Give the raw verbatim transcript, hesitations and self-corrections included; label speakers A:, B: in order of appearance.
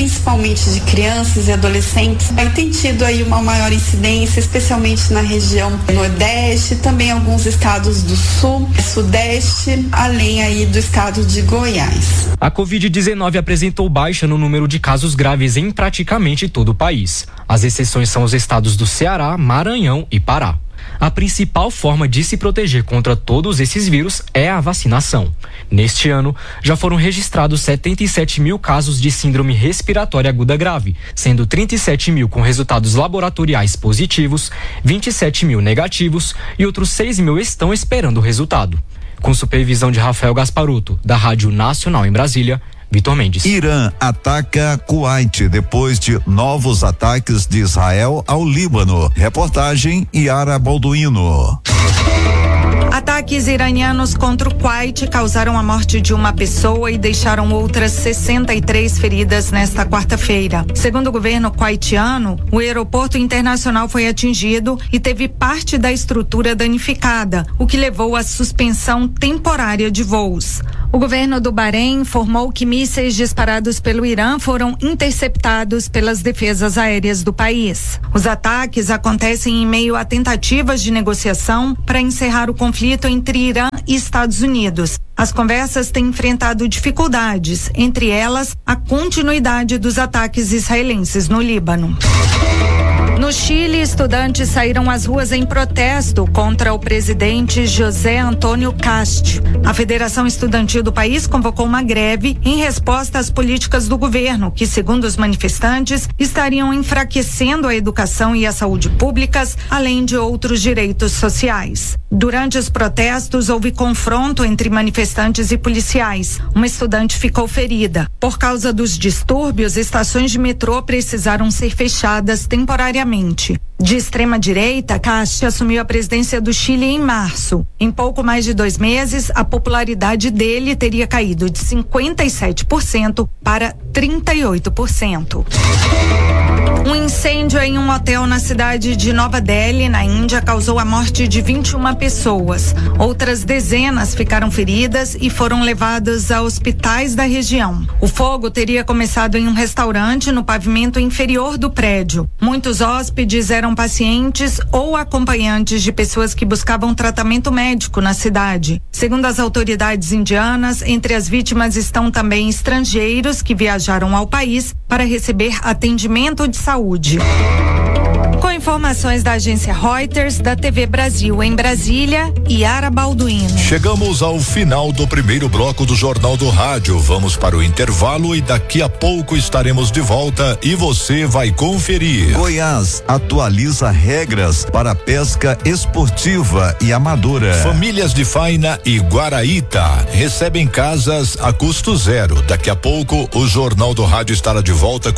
A: principalmente de crianças e adolescentes, aí tem tido aí uma maior incidência, especialmente na região nordeste, também alguns estados do sul, sudeste, além aí do estado de Goiás.
B: A covid dezenove apresentou baixa no número de casos graves em praticamente todo o país. As exceções são os estados do Ceará, Maranhão e Pará. A principal forma de se proteger contra todos esses vírus é a vacinação. Neste ano, já foram registrados setenta e sete mil casos de síndrome respiratória aguda grave, sendo trinta e sete mil com resultados laboratoriais positivos, vinte e sete mil negativos e outros seis mil estão esperando o resultado. Com supervisão de Rafael Gasparuto, da Rádio Nacional em Brasília, Vitor Mendes.
C: Irã ataca Kuwait depois de novos ataques de Israel ao Líbano. Reportagem Yara Balduino.
D: Ataques iranianos contra o Kuwait causaram a morte de uma pessoa e deixaram outras sessenta e três feridas nesta quarta-feira. Segundo o governo kuwaitiano, o aeroporto internacional foi atingido e teve parte da estrutura danificada, o que levou à suspensão temporária de voos. O governo do Bahrein informou que mísseis disparados pelo Irã foram interceptados pelas defesas aéreas do país. Os ataques acontecem em meio a tentativas de negociação para encerrar o conflito entre Irã e Estados Unidos. As conversas têm enfrentado dificuldades, entre elas a continuidade dos ataques israelenses no Líbano. No Chile, estudantes saíram às ruas em protesto contra o presidente José Antônio Kast. A Federação Estudantil do país convocou uma greve em resposta às políticas do governo, que, segundo os manifestantes, estariam enfraquecendo a educação e a saúde públicas, além de outros direitos sociais. Durante os protestos, houve confronto entre manifestantes e policiais. Uma estudante ficou ferida. Por causa dos distúrbios, estações de metrô precisaram ser fechadas temporariamente. De extrema direita, Kast assumiu a presidência do Chile em março. Em pouco mais de dois meses, a popularidade dele teria caído de cinquenta e sete por cento para trinta e oito por cento. Um incêndio em um hotel na cidade de Nova Delhi, na Índia, causou a morte de vinte e uma pessoas. Outras dezenas ficaram feridas e foram levadas a hospitais da região. O fogo teria começado em um restaurante no pavimento inferior do prédio. Muitos hóspedes eram pacientes ou acompanhantes de pessoas que buscavam tratamento médico na cidade. Segundo as autoridades indianas, entre as vítimas estão também estrangeiros que viajaram ao país para receber atendimento de saúde. Com informações da agência Reuters, da T V Brasil em Brasília, Yara Balduino.
E: Chegamos ao final do primeiro bloco do Jornal do Rádio. Vamos para o intervalo e daqui a pouco estaremos de volta e você vai conferir.
C: Goiás atualiza regras para pesca esportiva e amadora.
E: Famílias de Faina e Guaraíta recebem casas a custo zero. Daqui a pouco o Jornal do Rádio estará de volta com